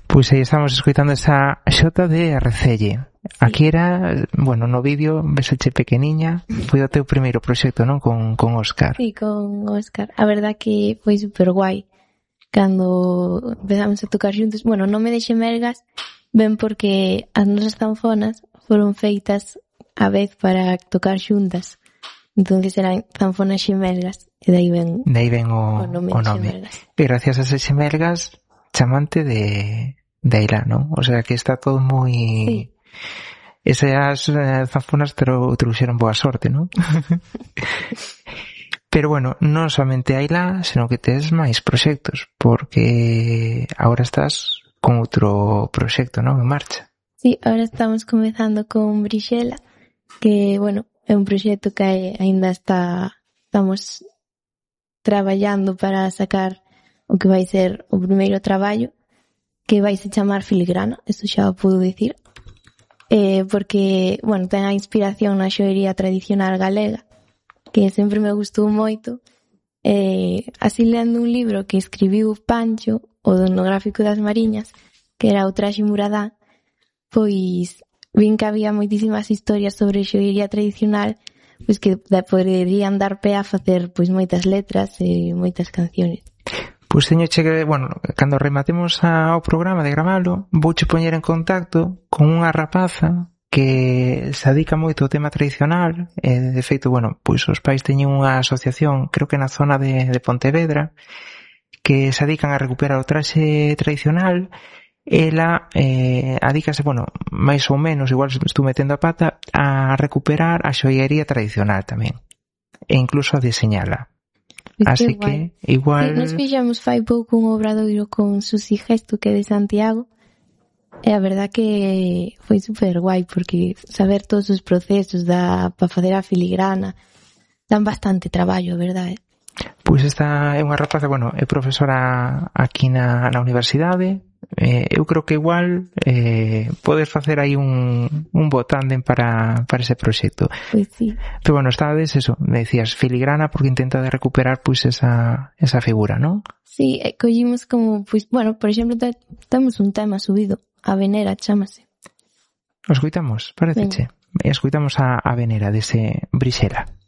Pois aí estamos escoitando esa xota de Arrecelle. Aquí era, bueno, no vídeo veseche pequeniña, foi o teu primeiro proxecto, non? Con Óscar. Sí, con Óscar. A verdad que foi super guai cando empezamos a tocar xuntos. Bueno, non me deixe melgas, ben porque as nosas zanfonas foron feitas a vez para tocar xuntas. Entonces eran zanfonas xemelgas e dai ben o nome. E gracias a ese xemelgas chamante de Ailá, non? O sea que está todo moi... Sí. Esas zanfonas trouxeron boa sorte, non? Pero bueno, non somente Ailá, senón que tes máis proxectos, porque agora estás con outro proxecto, non? En marcha. Sí, ahora estamos comezando con Brixela, que, bueno, é un proxecto que aínda estamos traballando para sacar o que vai ser o primeiro traballo, que vai se chamar Filigrana, eso xa o puedo dicir, porque, bueno, ten a inspiración na xoería tradicional galega, que sempre me gustou moito, así lendo un libro que escribiu Pancho, o do etnográfico das Mariñas, que era o Traxe Muradá, pois vin que había moitísimas historias sobre xoería tradicional, pois que poderían dar pé a facer pois moitas letras e moitas canciones. Pois teño che que, bueno, cando rematemos ao programa de gravalo, vouche poñer en contacto con unha rapaza que se dedica moito ao tema tradicional, e de feito, bueno, pois os pais teñen unha asociación, creo que na zona de Pontevedra, que se dedican a recuperar o traxe tradicional. Ela adícase, bueno, máis ou menos, igual estou metendo a pata, a recuperar a xoiería tradicional tamén, e incluso a diseñala. Así que, igual... Sí, nos fixamos fai pouco un obradoiro con Susi Gesto, que é de Santiago, e a verdad que foi super guai, porque saber todos os procesos para facer a filigrana dan bastante traballo, verdade? Pois esta é unha rapaza, bueno, é profesora aquí na universidade. Eu creo que igual podes facer aí un bo tándem para ese proxecto. Pois sí. Pero bueno, estades eso, me decías filigrana porque intenta de recuperar pois esa figura, non? Sí, collimos como, pois, bueno, por exemplo, temos un tema subido, a Venera, chámase. O escoitamos, pareceche? Escoitamos a Venera dese Brixela.